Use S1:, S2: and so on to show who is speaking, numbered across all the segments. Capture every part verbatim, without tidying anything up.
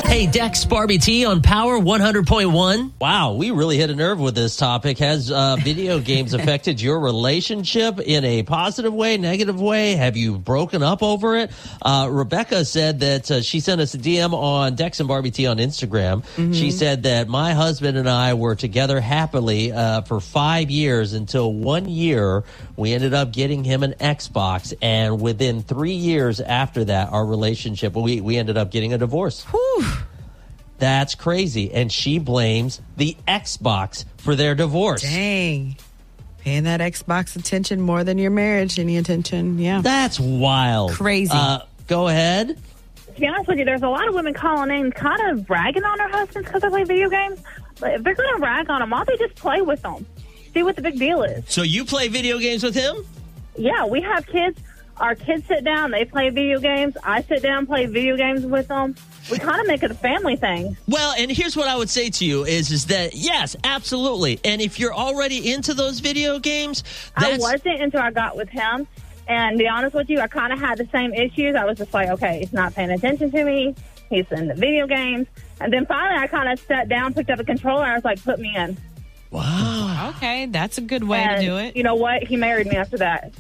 S1: Hey, Dex Barbie T on Power one hundred point one. Wow, we really hit a nerve with this topic. Has uh, video games affected your relationship in a positive way, negative way? Have you broken up over it? Uh, Rebecca said that uh, she sent us a D M on Dex and Barbie T on Instagram. Mm-hmm. She said that my husband and I were together happily uh, for five years until one year we ended up getting him an Xbox. And within three years after that, our relationship, we, we ended up getting a divorce.
S2: Whew.
S1: That's crazy. And she blames the Xbox for their divorce.
S2: Dang. Paying that Xbox attention more than your marriage, any attention. Yeah.
S1: That's wild.
S2: Crazy.
S1: Uh, go ahead.
S3: To be honest with you, there's a lot of women calling in kind of bragging on their husbands because they play video games. But if they're going to rag on them, why don't they just play with them? See what the big deal is.
S1: So you play video games with him?
S3: Yeah, we have kids. Our kids sit down, they play video games. I sit down, play video games with them. We kind of make it a family thing.
S1: Well, and here's what I would say to you is, is that, yes, absolutely. And if you're already into those video games, that's...
S3: I wasn't until I got with him. And to be honest with you, I kind of had the same issues. I was just like, okay, he's not paying attention to me. He's in the video games. And then finally I kind of sat down, picked up a controller. I was like, put me in.
S1: Wow.
S2: Okay, that's a good way
S3: and
S2: to do it.
S3: You know what? He married me after that.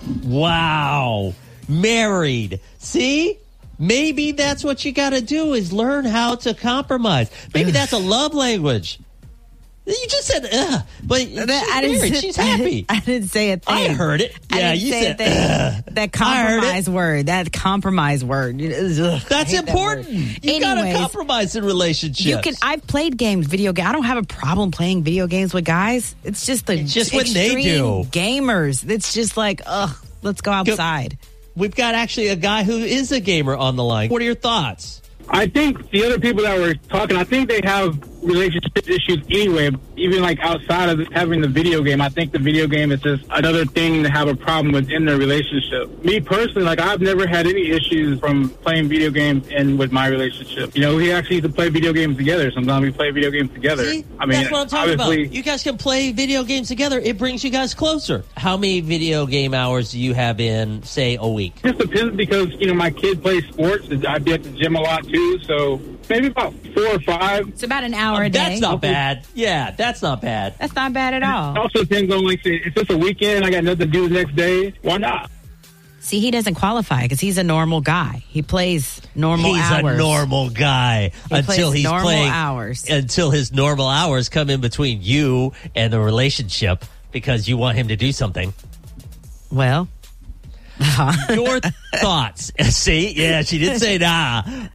S1: Wow. Married. See? Maybe that's what you got to do is learn how to compromise. Maybe that's a love language. You just said, ugh, but she's
S2: I didn't
S1: married.
S2: say,
S1: She's happy.
S2: I didn't say a thing.
S1: I heard it.
S2: I
S1: Yeah,
S2: didn't
S1: you
S2: say
S1: said,
S2: a thing.
S1: ugh.
S2: That compromise word. That compromise word. Ugh,
S1: That's
S2: I hate
S1: important.
S2: that word.
S1: You got to
S2: Anyways,
S1: compromise in relationships.
S2: You can. I've played games, video games. I don't have a problem playing video games with guys. It's just the
S1: It's just when they
S2: extreme
S1: do.
S2: gamers. It's just like, ugh, let's go outside.
S1: We've got actually a guy who is a gamer on the line. What are your thoughts?
S4: I think the other people that were talking, I think they have relationship issues anyway, even like outside of having the video game. I think the video game is just another thing to have a problem with in their relationship. Me personally, like I've never had any issues from playing video games and with my relationship. You know, we actually used to play video games together. Sometimes we play video games together.
S1: See?
S4: I mean,
S1: that's what I'm talking about.
S4: obviously-
S1: You guys can play video games together. It brings you guys closer. How many video game hours do you have in, say, a week?
S4: It just depends because, you know, my kid plays sports. I be at the gym a lot too, so maybe about four or five.
S2: It's about an hour a day.
S1: That's not bad. Yeah, that's not bad.
S2: That's not bad at
S4: It
S2: all.
S4: also depends on, like, say, if it's a weekend, I got nothing to do the next day, why not?
S2: See, he doesn't qualify because he's a normal guy. He plays normal
S1: He's
S2: hours.
S1: a normal guy
S2: He
S1: until
S2: plays
S1: he's
S2: normal
S1: playing
S2: hours.
S1: until his normal hours come in between you and the relationship because you want him to do something.
S2: Well,
S1: Your thoughts? See, yeah, she did say nah.